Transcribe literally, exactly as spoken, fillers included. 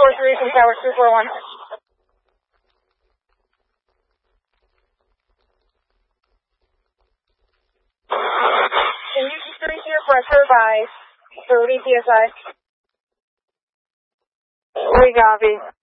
four three from tower two four one. Can you increase your pressure by thirty P S I? We copy.